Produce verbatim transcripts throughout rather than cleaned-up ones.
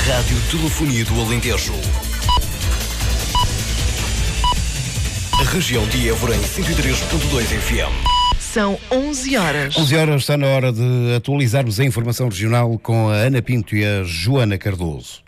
Rádio Telefonia do Alentejo. A região de Évora em cento e três ponto dois F M. São onze horas. onze horas, está na hora de atualizarmos a informação regional com a Ana Pinto e a Joana Cardoso.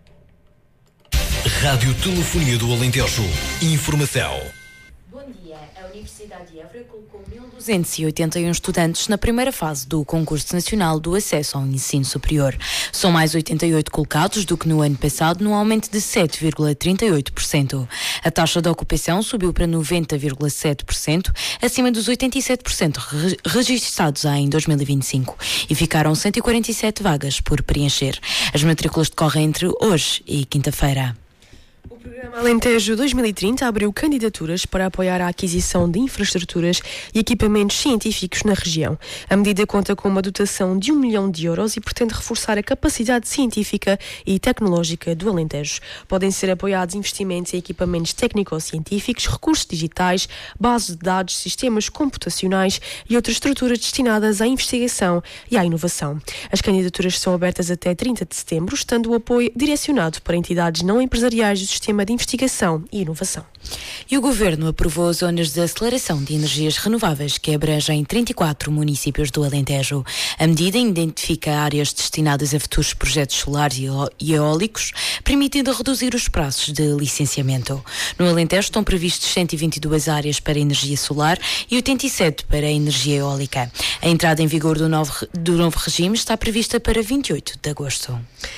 Rádio Telefonia do Alentejo. Informação. Bom dia. A Universidade de Évora colocou mil duzentos e oitenta e um estudantes na primeira fase do Concurso Nacional do Acesso ao Ensino Superior. São mais oitenta e oito colocados do que no ano passado, num aumento de sete vírgula trinta e oito por cento. A taxa de ocupação subiu para noventa vírgula sete por cento, acima dos oitenta e sete por cento re- registados em dois mil e vinte e cinco, e ficaram cento e quarenta e sete vagas por preencher. As matrículas decorrem entre hoje e quinta-feira. O programa Alentejo dois mil e trinta abriu candidaturas para apoiar a aquisição de infraestruturas e equipamentos científicos na região. A medida conta com uma dotação de um milhão de euros e pretende reforçar a capacidade científica e tecnológica do Alentejo. Podem ser apoiados investimentos em equipamentos técnico-científicos, recursos digitais, bases de dados, sistemas computacionais e outras estruturas destinadas à investigação e à inovação. As candidaturas são abertas até trinta de setembro, estando o apoio direcionado para entidades não empresariais do sistema de investigação e inovação. E o Governo aprovou zonas de aceleração de energias renováveis que abrangem trinta e quatro municípios do Alentejo. A medida identifica áreas destinadas a futuros projetos solares e eólicos, permitindo reduzir os prazos de licenciamento. No Alentejo estão previstos cento e vinte e duas áreas para energia solar e oitenta e sete para a energia eólica. A entrada em vigor do novo, do novo regime está prevista para vinte e oito de agosto.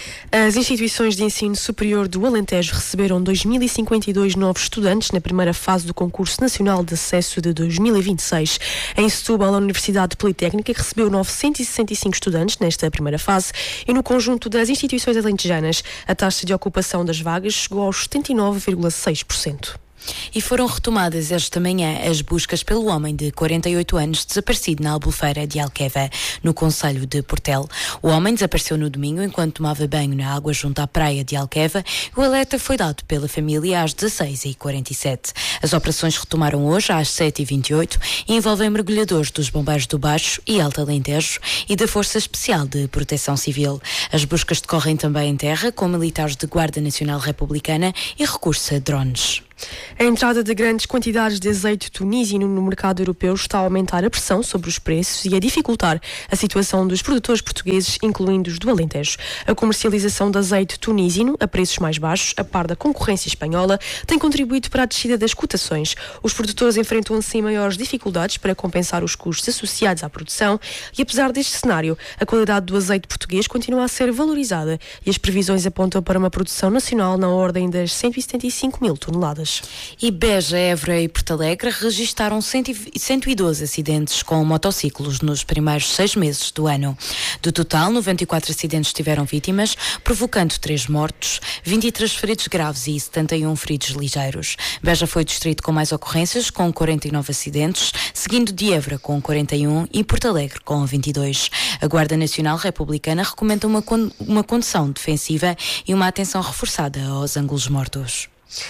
As instituições de ensino superior do Alentejo receberam dois mil e cinquenta e dois novos estudantes na primeira fase do Concurso Nacional de Acesso de dois mil e vinte e seis. Em Setúbal, a Universidade Politécnica recebeu novecentos e sessenta e cinco estudantes nesta primeira fase e no conjunto das instituições alentejanas a taxa de ocupação das vagas chegou aos setenta e nove vírgula seis por cento. E foram retomadas esta manhã as buscas pelo homem de quarenta e oito anos desaparecido na Albufeira de Alqueva, no concelho de Portel. O homem desapareceu no domingo enquanto tomava banho na água junto à praia de Alqueva. O alerta foi dado pela família às dezasseis e quarenta e sete. As operações retomaram hoje às sete e vinte e oito e envolvem mergulhadores dos Bombeiros do Baixo e Alto Alentejo e da Força Especial de Proteção Civil. As buscas decorrem também em terra com militares de Guarda Nacional Republicana e recurso a drones. A entrada de grandes quantidades de azeite tunísio no mercado europeu está a aumentar a pressão sobre os preços e a dificultar a situação dos produtores portugueses, incluindo os do Alentejo. A comercialização de azeite tunísio a preços mais baixos, a par da concorrência espanhola, tem contribuído para a descida das cotações. Os produtores enfrentam assim maiores dificuldades para compensar os custos associados à produção e, apesar deste cenário, a qualidade do azeite português continua a ser valorizada e as previsões apontam para uma produção nacional na ordem das cento e setenta e cinco mil toneladas. E Beja, Évora e Porto Alegre registaram cento e doze acidentes com motociclos nos primeiros seis meses do ano. Do total, noventa e quatro acidentes tiveram vítimas, provocando três mortos, vinte e três feridos graves e setenta e um feridos ligeiros. Beja foi o distrito com mais ocorrências, com quarenta e nove acidentes, seguindo de Évora com quarenta e um e Porto Alegre com vinte e dois. A Guarda Nacional Republicana recomenda uma, uma condução defensiva e uma atenção reforçada aos ângulos mortos.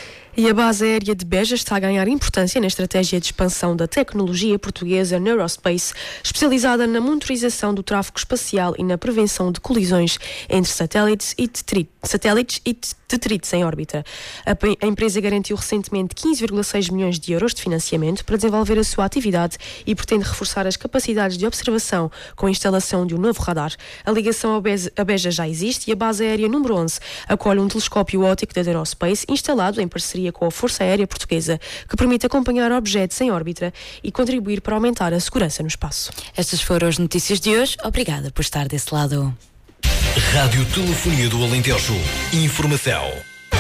E a base aérea de Beja está a ganhar importância na estratégia de expansão da tecnologia portuguesa Neurospace, especializada na monitorização do tráfego espacial e na prevenção de colisões entre satélites e detritos, satélites e detritos em órbita. A, a empresa garantiu recentemente quinze vírgula seis milhões de euros de financiamento para desenvolver a sua atividade e pretende reforçar as capacidades de observação com a instalação de um novo radar. A ligação a Beja, a Beja já existe e a base aérea número onze acolhe um telescópio óptico da Neurospace instalado em parceria com a Força Aérea Portuguesa, que permite acompanhar objetos em órbita e contribuir para aumentar a segurança no espaço. Estas foram as notícias de hoje. Obrigada por estar desse lado. Rádio Telefonia do Alentejo. Informação.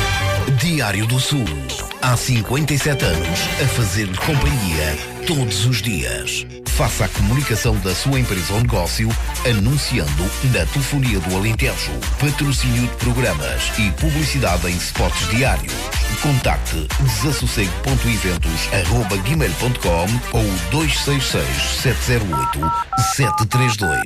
Diário do Sul. Há cinquenta e sete anos a fazer-lhe companhia todos os dias. Faça a comunicação da sua empresa ou negócio anunciando na Telefonia do Alentejo. Patrocínio de programas e publicidade em spots diários. Contacte desassossego ponto eventos arroba gmail ponto com ou dois seis seis, sete zero oito, sete três dois.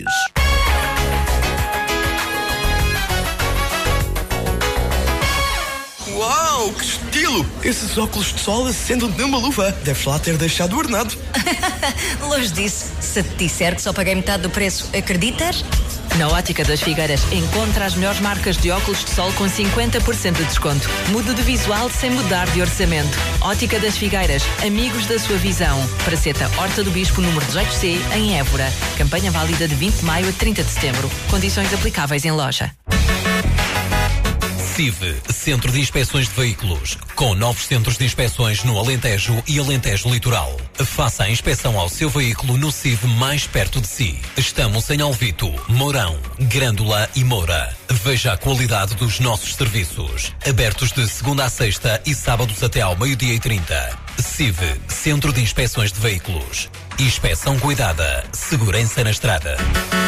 Uau, que estilo! Esses óculos de sol acendem numa luva. Deves lá ter deixado ornado. Longe disso. Se te disser que só paguei metade do preço, acreditas? Na Ótica das Figueiras, encontra as melhores marcas de óculos de sol com cinquenta por cento de desconto. Mude de visual sem mudar de orçamento. Ótica das Figueiras, amigos da sua visão. Praceta Horta do Bispo, número dezoito C, em Évora. Campanha válida de vinte de maio a trinta de setembro. Condições aplicáveis em loja. C I V, Centro de Inspeções de Veículos, com novos centros de inspeções no Alentejo e Alentejo Litoral. Faça a inspeção ao seu veículo no C I V mais perto de si. Estamos em Alvito, Mourão, Grândola e Moura. Veja a qualidade dos nossos serviços. Abertos de segunda a sexta e sábados até ao meio-dia e trinta. C I V, Centro de Inspeções de Veículos. Inspeção cuidada, segurança na estrada.